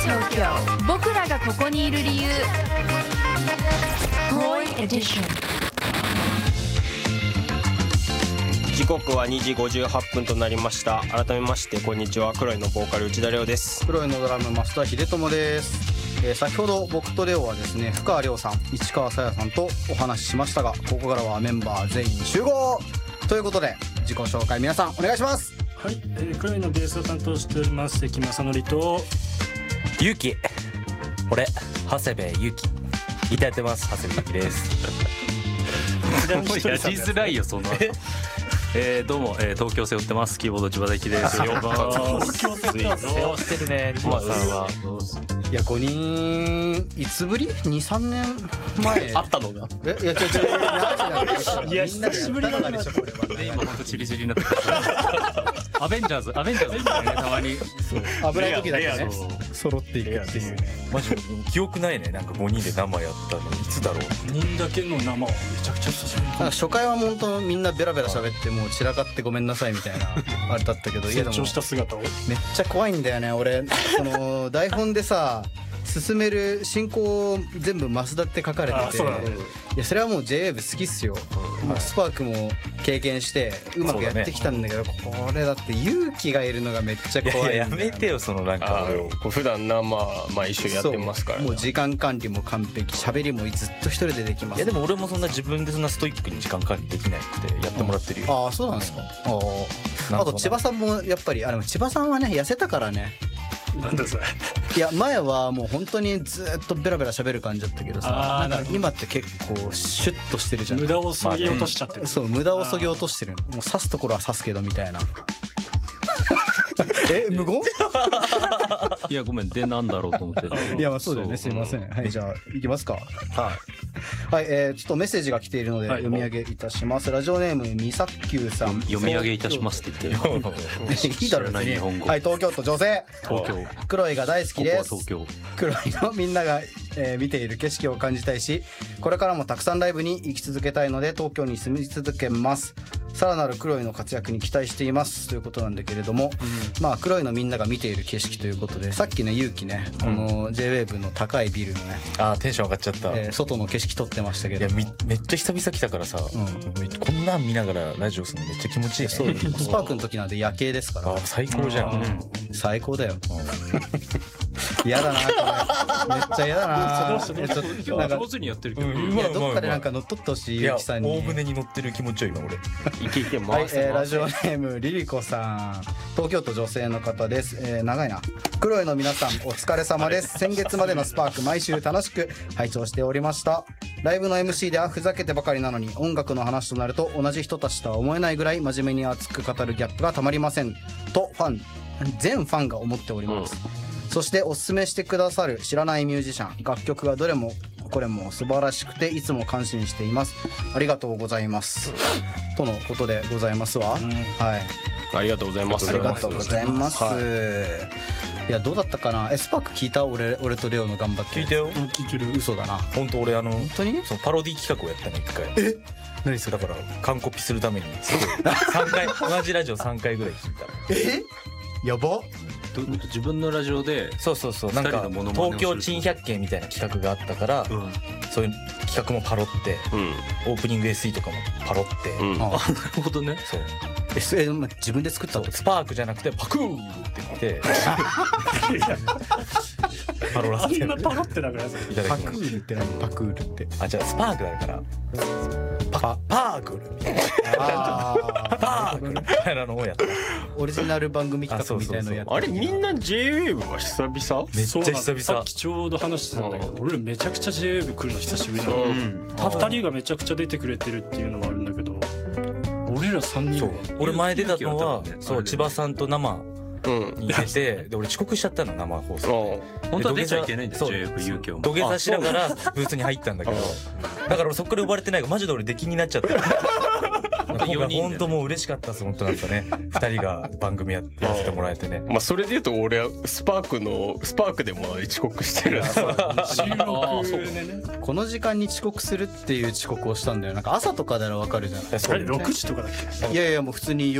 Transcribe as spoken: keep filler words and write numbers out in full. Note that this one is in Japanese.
東京、僕らがここにいる理由。クロイエディション。 時刻はにじごじゅうはっぷんとなりました。改めましてこんにちは。クロイのボーカル内田レオです。 クロイのドラムマスター秀友です。えー、先ほど僕とレオはですね、深川亮さん、市川さやさんとお話ししましたが、ここからはメンバー全員集合ということで、自己紹介皆さんお願いします。 はい、えー、クロイのベースを担当しております関正則とゆうき、俺長谷部ゆうき、ギターやってます長谷部ゆうきです。 やりづらいよその後。えー、どうも、えー、東京背負ってますキーボード千葉崎です。よろしくお願いします。 東京背負ってます。 背負ってるね、千葉さんは。 いやごにんいつぶり にさんねんまえあったのがえいや違う違ういや久しぶりだでしょこれはね。 今ほんとチリチリになってた。アベンジャーズアベンジャーズですね、たまに危ない時だけね揃っていくっていうね。 マジ記憶ないね。なんかごにんで生やったのいつだろう。 にんだけの生をめちゃくちゃ久しぶり。 なんか初回は本当みんなベラベラ喋ってもう散らかってごめんなさいみたいなあれだったけど、いやでも成長した姿をめっちゃ怖いんだよね俺。その台本でさ進める進行全部増田って書かれてて、いやそれはもう ジェイウェーブ好きっすよ、うん、スパークも経験してうまくやってきたんだけど、ね、これだって勇気がいるのがめっちゃ怖いんだよ。 いややめてよそのなんか普段なまあ毎週やってますから、ね、 もう時間管理も完璧、喋りもずっと一人でできます。 いやでも俺もそんな自分でそんなストイックに時間管理できなくてやってもらってるよ、 うん、ああそうなんですか、うん、ああと千葉さんもやっぱりあの千葉さんはね痩せたからね。 なんだそれ。 いや前はもう本当にずっとベラベラ喋る感じだったけどさ、なんか今って結構シュッとしてるじゃん。 無駄をそぎ落としちゃってる、 まあ、そう無駄をそぎ落としてる。もう刺すところは刺すけどみたいな。え無言？ いやごめんでなんだろうと思っていやまあそうだよね、すいません。はいじゃあ行きますか。はいはい、えー、ちょっとメッセージが来ているので読み上げいたします。ラジオネームみさっきゅうさん。 読み上げいたしますって言ってる。 いいだろうね。日本語。はい、東京都女性。 東京。 クロイが大好きです。 ここは東京。 クロイのみんなが、えー、見ている景色を感じたいし、これからもたくさんライブに行き続けたいので東京に住み続けます。さらなるクロイの活躍に期待していますということなんだけれども、うん、まあクロイのみんなが見ている景色ということで、さっきね勇気ね、この ジェイウェーブ の高いビルのね、 あーテンション上がっちゃった、 えー、外の景色撮ってましたけど、 いや め, めっちゃ久々来たからさ、うん、こんなん見ながらラジオするのめっちゃ気持ちいいね。 そうスパークの時なんて夜景ですから。 あ最高じゃん、うん、 最高だよ。嫌だなこれめっちゃ嫌だな。 ちょっとなんか上手にやってるけど、 いやどっかでなんか乗っ取ってほしいゆうきさんに。 大船に乗ってる気持ちよ今俺。 いけいけ回せ。 はい、えー、ラジオネームリリコさん、東京都女性の方です。えー、長いな。クロイの皆さんお疲れ様です。先月までのスパーク毎週楽しく拝聴しておりました。ライブの エムシー ではふざけてばかりなのに音楽の話となると同じ人たちとは思えないぐらい真面目に熱く語るギャップがたまりませんとファン全ファンが思っております、うん、そしておすすめしてくださる知らないミュージシャン、楽曲がどれもこれも素晴らしくていつも感心しています。ありがとうございますとのことでございますわ、うん、はい、 ありがとうございます。 ありがとうございます、はい、いやどうだったかな。エスパーク聞いた？俺俺とレオの頑張って聞いたよ。 聞いてる。 嘘だな。 本当俺あの本当にそうパロディ企画をやったのいっかい。 え何それ。 だから完コピするためにさんかい同じラジオさんかいぐらい聞いた。 えやば。 自分のラジオでそうそうそう、なんか東京珍百景みたいな企画があったから、うん、そういう企画もパロって、うん、オープニング エスイー とかもパロって、うん、 あなるほどね。 そうえそれ自分で作ったの？ スパークじゃなくてパクーって言ってパロらせてあんなパロってなくない？ パクールって何？パクールってあじゃあスパークだからパパークルみたいなパークルみたいなのをやった。 オリジナル番組企画みたいなのをやった。 あれみんな ジェイウェーブ は久々？ めっちゃ久々。 さっきちょうど話してたんだけど、俺らめちゃくちゃ ジェイウェーブ 来るの久しぶりだね、うん、ふたりがめちゃくちゃ出てくれてるっていうのもあるんだけど、俺らさんにん。 そう俺前出たのはそう千葉さんと生に出て、で俺遅刻しちゃったの生放送。 本当は出ちゃいけないんだよ ジェイウェーブ 勇気を。 土下座しながらブースに入ったんだけど、だから俺そっから呼ばれてないからマジで俺出禁になっちゃった。本当もう嬉しかったです。本当なんかねふたりが番組やってやってもらえてね。 まあそれで言うと俺はスパークのスパークでも遅刻してる。 収録でねこの時間に遅刻するっていう遅刻をしたんだよ。なんか朝とかならわかるじゃん。 あれろくじとかだっけ？ いやいやもう普通に